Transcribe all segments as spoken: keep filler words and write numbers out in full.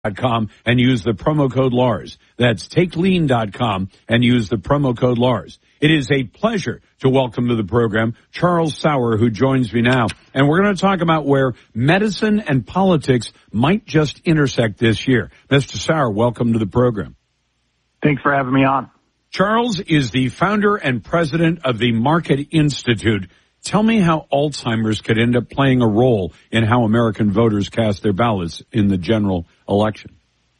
dot com and use the promo code Lars. That's take lean dot com and use the promo code Lars. It is a pleasure to welcome to the program Charles Sauer, who joins me now. And we're going to talk about where medicine and politics might just intersect this year. Mister Sauer, welcome to the program. Thanks for having me on. Charles is the founder and president of the Market Institute. Tell me how Alzheimer's could end up playing a role in how American voters cast their ballots in the general election.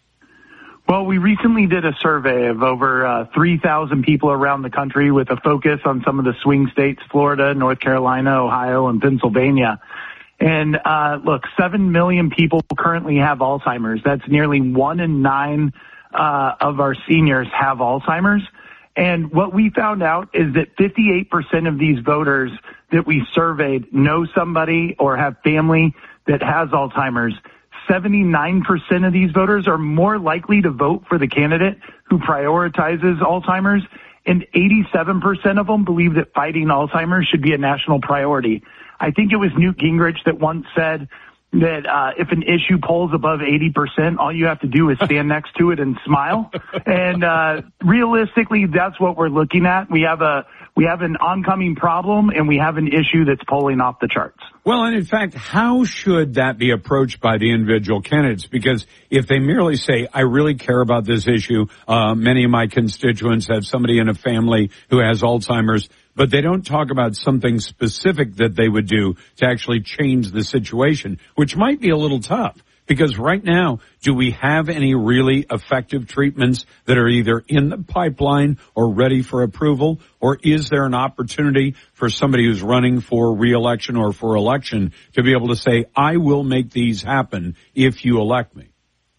Well, we recently did a survey of over uh, three thousand people around the country with a focus on some of the swing states, Florida, North Carolina, Ohio, and Pennsylvania. And uh, look, seven million people currently have Alzheimer's. That's nearly one in nine uh, of our seniors have Alzheimer's. And what we found out is that fifty-eight percent of these voters that we surveyed know somebody or have family that has Alzheimer's. seventy-nine percent of these voters are more likely to vote for the candidate who prioritizes Alzheimer's, and eighty-seven percent of them believe that fighting Alzheimer's should be a national priority. I think it was Newt Gingrich that once said that uh, if an issue polls above eighty percent, all you have to do is stand next to it and smile. And uh, realistically, that's what we're looking at. We have a we have an oncoming problem, and we have an issue that's polling off the charts. Well, and in fact, how should that be approached by the individual candidates? Because if they merely say, I really care about this issue, uh, many of my constituents have somebody in a family who has Alzheimer's, but they don't talk about something specific that they would do to actually change the situation, which might be a little tough. Because right now, do we have any really effective treatments that are either in the pipeline or ready for approval? Or is there an opportunity for somebody who's running for re-election or for election to be able to say, I will make these happen if you elect me?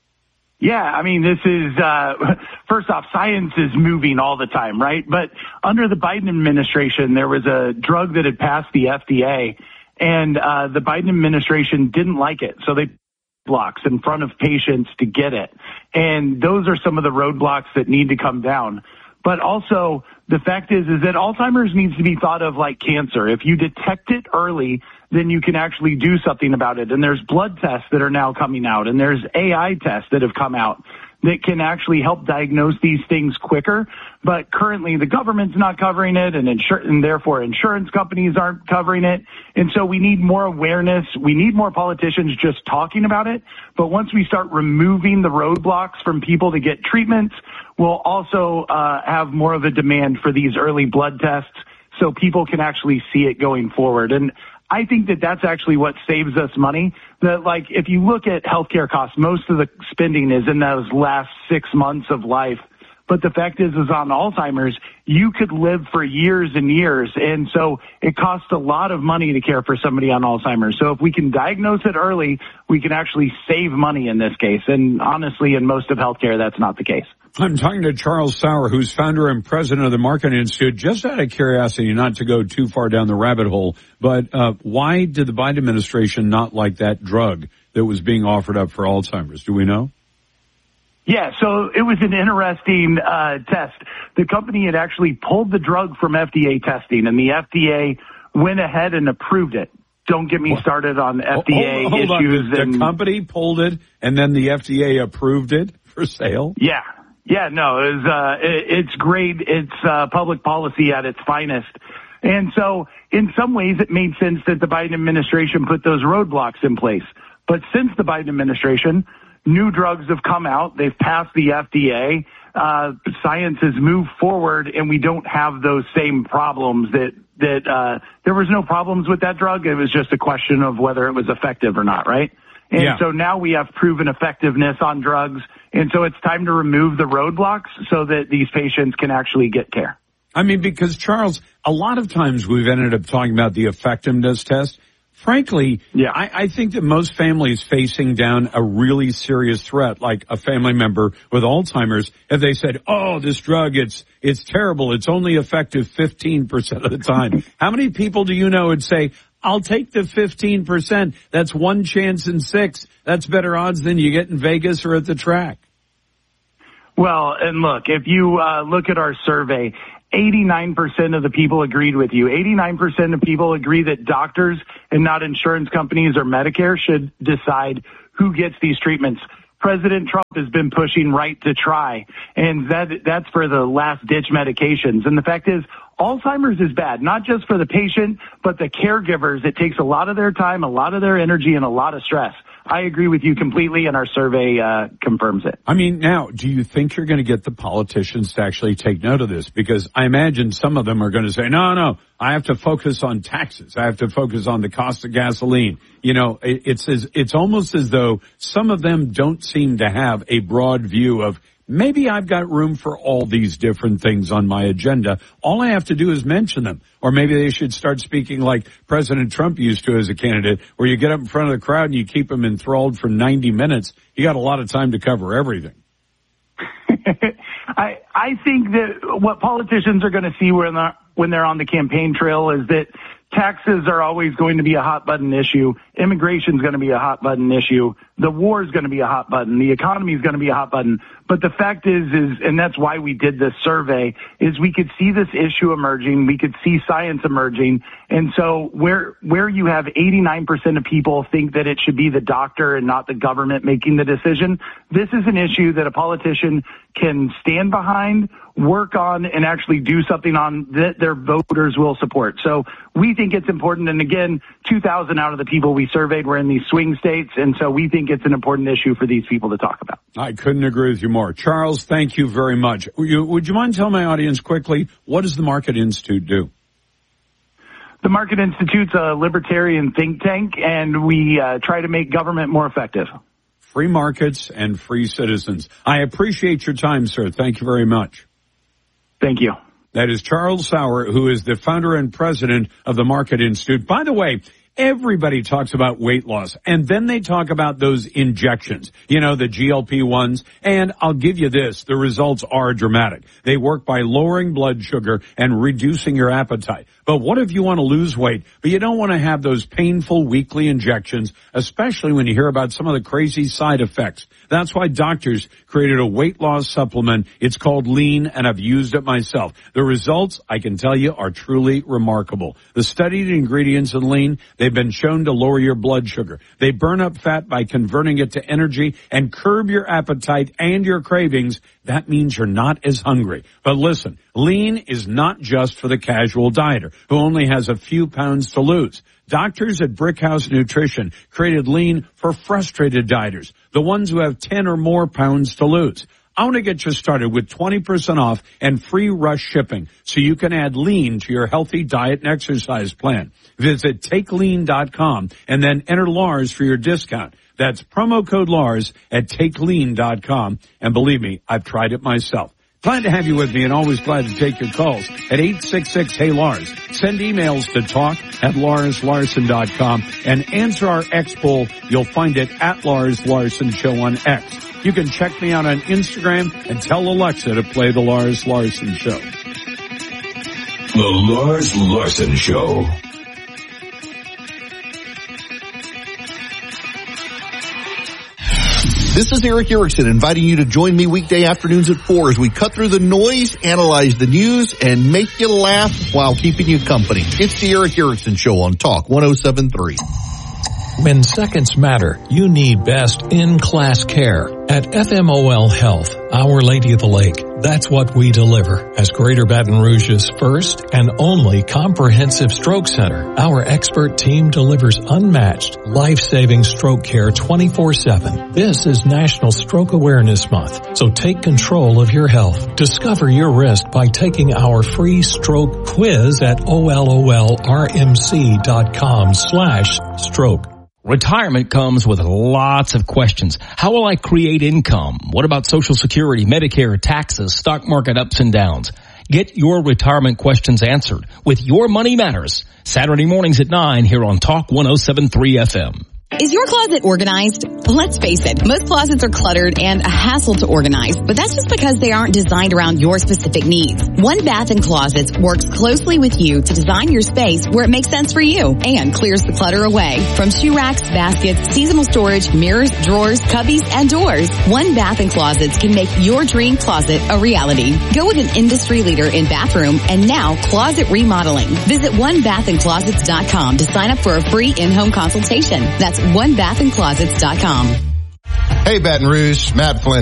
Yeah, I mean, this is, uh, first off, science is moving all the time, right? But under the Biden administration, there was a drug that had passed the F D A, and uh, the Biden administration didn't like it. So they blocks in front of patients to get it. And those are some of the roadblocks that need to come down. But also, the fact is, is that Alzheimer's needs to be thought of like cancer. If you detect it early, then you can actually do something about it. And there's blood tests that are now coming out, and there's A I tests that have come out that can actually help diagnose these things quicker. But currently the government's not covering it, and, insur- and therefore insurance companies aren't covering it. And so we need more awareness. We need more politicians just talking about it. But once we start removing the roadblocks from people to get treatments, we'll also uh, have more of a demand for these early blood tests so people can actually see it going forward. And I think that that's actually what saves us money. That, like, if you look at healthcare costs, most of the spending is in those last six months of life. But the fact is, is on Alzheimer's, you could live for years and years. And so it costs a lot of money to care for somebody on Alzheimer's. So if we can diagnose it early, we can actually save money in this case. And honestly, in most of healthcare, that's not the case. I'm talking to Charles Sauer, who's founder and president of the Market Institute. Just out of curiosity, not to go too far down the rabbit hole, but uh, why did the Biden administration not like that drug that was being offered up for Alzheimer's? Do we know? Yeah, so it was an interesting uh, test. The company had actually pulled the drug from F D A testing, and the F D A went ahead and approved it. Don't get me started on F D A hold, hold issues. On. The, and, the company pulled it, and then the F D A approved it for sale? Yeah. Yeah, no, it was, uh, it, it's great. It's uh, public policy at its finest. And so in some ways it made sense that the Biden administration put those roadblocks in place. But since the Biden administration, new drugs have come out. They've passed the F D A. Uh, science has moved forward, and we don't have those same problems that, that, uh, there was no problems with that drug. It was just a question of whether it was effective or not, right? And yeah. So now we have proven effectiveness on drugs. And so it's time to remove the roadblocks so that these patients can actually get care. I mean, because, Charles, a lot of times we've ended up talking about the effectiveness test. Frankly, yeah. I, I think that most families facing down a really serious threat, like a family member with Alzheimer's, if they said, oh, this drug, it's it's terrible, it's only effective fifteen percent of the time. How many people do you know would say, I'll take the fifteen percent. That's one chance in six. That's better odds than you get in Vegas or at the track. Well, and look, if you uh, look at our survey, eighty-nine percent of the people agreed with you. eighty-nine percent of people agree that doctors and not insurance companies or Medicare should decide who gets these treatments. President Trump has been pushing right to try, and that that's for the last-ditch medications. And the fact is, Alzheimer's is bad, not just for the patient, but the caregivers. It takes a lot of their time, a lot of their energy, and a lot of stress. I agree with you completely, and our survey uh, confirms it. I mean, now, do you think you're going to get the politicians to actually take note of this? Because I imagine some of them are going to say, no, no, I have to focus on taxes. I have to focus on the cost of gasoline. You know, it, it's as, it's almost as though some of them don't seem to have a broad view of, maybe I've got room for all these different things on my agenda. All I have to do is mention them. Or maybe they should start speaking like President Trump used to as a candidate, where you get up in front of the crowd and you keep them enthralled for ninety minutes. You got a lot of time to cover everything. I I think that what politicians are going to see when they're, when they're on the campaign trail is that taxes are always going to be a hot button issue. Immigration is going to be a hot button issue. The war is going to be a hot button. The economy is going to be a hot button. But the fact is, is, and that's why we did this survey, is we could see this issue emerging. We could see science emerging. And so where, where you have eighty-nine percent of people think that it should be the doctor and not the government making the decision, this is an issue that a politician can stand behind, work on, and actually do something on that their voters will support. So we think it's important. And again, two thousand out of the people we surveyed were in these swing states. And so we think it's an important issue for these people to talk about. I couldn't agree with you more. Charles, thank you very much. Would you, would you mind telling my audience quickly, what does the Market Institute do? The Market Institute's a libertarian think tank, and we uh, try to make government more effective. Free markets and free citizens. I appreciate your time, sir. Thank you very much. Thank you. That is Charles Sauer, who is the founder and president of the Market Institute. By the way, everybody talks about weight loss, and then they talk about those injections, you know, the G L P ones. And I'll give you this, the results are dramatic. They work by lowering blood sugar and reducing your appetite. But what if you want to lose weight, but you don't want to have those painful weekly injections, especially when you hear about some of the crazy side effects? That's why doctors created a weight loss supplement. It's called Lean, and I've used it myself. The results, I can tell you, are truly remarkable. The studied ingredients in Lean, they've been shown to lower your blood sugar. They burn up fat by converting it to energy and curb your appetite and your cravings. That means you're not as hungry. But listen, Lean is not just for the casual dieter who only has a few pounds to lose. Doctors at Brickhouse Nutrition created Lean for frustrated dieters, the ones who have ten or more pounds to lose. I want to get you started with twenty percent off and free rush shipping so you can add Lean to your healthy diet and exercise plan. Visit take lean dot com and then enter Lars for your discount. That's promo code Lars at take lean dot com. And believe me, I've tried it myself. Glad to have you with me and always glad to take your calls at eight six six, hey Lars. Send emails to talk at lars larson dot com and answer our X poll. You'll find it at Lars Larson Show on X. You can check me out on Instagram and tell Alexa to play the Lars Larson Show. The Lars Larson Show. This is Eric Erickson inviting you to join me weekday afternoons at four as we cut through the noise, analyze the news, and make you laugh while keeping you company. It's the Eric Erickson Show on Talk one oh seven point three. When seconds matter, you need best in-class care. At F M O L Health, Our Lady of the Lake, that's what we deliver. As Greater Baton Rouge's first and only comprehensive stroke center, our expert team delivers unmatched, life-saving stroke care twenty-four seven. This is National Stroke Awareness Month, so take control of your health. Discover your risk by taking our free stroke quiz at O L O L R M C dot com slash stroke. Retirement comes with lots of questions. How will I create income? What about Social Security, Medicare, taxes, stock market ups and downs? Get your retirement questions answered with Your Money Matters. Saturday mornings at nine here on Talk one oh seven point three F M. Is your closet organized? Let's face it, most closets are cluttered and a hassle to organize, but that's just because they aren't designed around your specific needs. One Bath and Closets works closely with you to design your space where it makes sense for you and clears the clutter away. From shoe racks, baskets, seasonal storage, mirrors, drawers, cubbies, and doors, One Bath and Closets can make your dream closet a reality. Go with an industry leader in bathroom and now closet remodeling. Visit one bath and closets dot com to sign up for a free in-home consultation. That's one bath and closets dot com. Hey, Baton Rouge, Matt Flynn